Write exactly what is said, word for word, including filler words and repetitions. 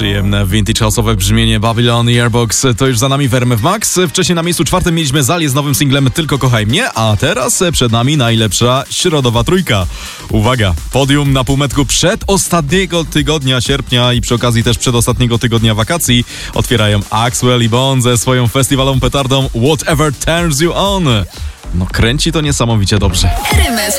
Przyjemne vintage house'owe brzmienie Babylon i Airbox to już za nami w R M F Max. Wcześniej na miejscu czwartym mieliśmy Zalię z nowym singlem Tylko kochaj mnie, a teraz przed nami najlepsza środowa trójka. Uwaga, podium na półmetku przedostatniego tygodnia sierpnia i przy okazji też przedostatniego tygodnia wakacji otwierają Axwell i Bond ze swoją festiwalową petardą Whatever Turns You On. No kręci to niesamowicie dobrze. R M F